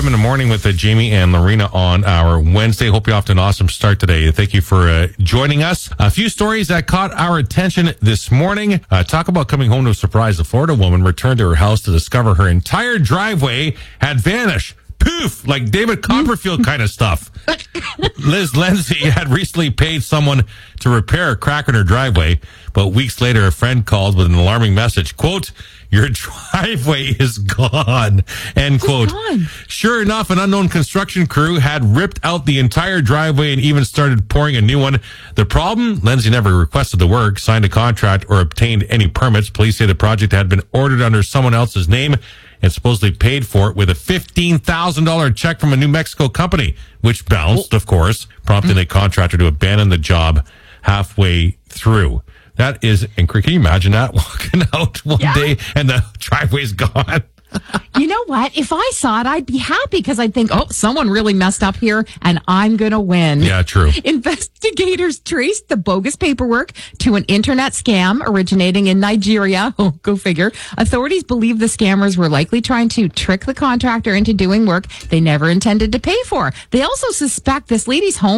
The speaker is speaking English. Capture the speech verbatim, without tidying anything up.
F M in the morning with uh, Jamie and Lorena on our Wednesday. Hope you're off to an awesome start today. Thank you for uh, joining us. A few stories that caught our attention this morning. Uh, talk about coming home to a surprise. A Florida woman returned to her house to discover her entire driveway had vanished. Poof, like David Copperfield kind of stuff. Liz Lindsay had recently paid someone to repair a crack in her driveway, but weeks later, a friend called with an alarming message. Quote, your driveway is gone, end quote. Gone. Sure enough, an unknown construction crew had ripped out the entire driveway and even started pouring a new one. The problem? Lindsay never requested the work, signed a contract, or obtained any permits. Police say the project had been ordered under someone else's name and supposedly paid for it with a fifteen thousand dollars check from a New Mexico company, which bounced, of course, prompting the contractor to abandon the job halfway through. That is, and can you imagine that, walking out one Yeah. day and the driveway's gone? You know what? If I saw it, I'd be happy because I'd think, oh, someone really messed up here and I'm going to win. Yeah, true. Investigators traced the bogus paperwork to an internet scam originating in Nigeria. Oh, go figure. Authorities believe the scammers were likely trying to trick the contractor into doing work they never intended to pay for. They also suspect this lady's home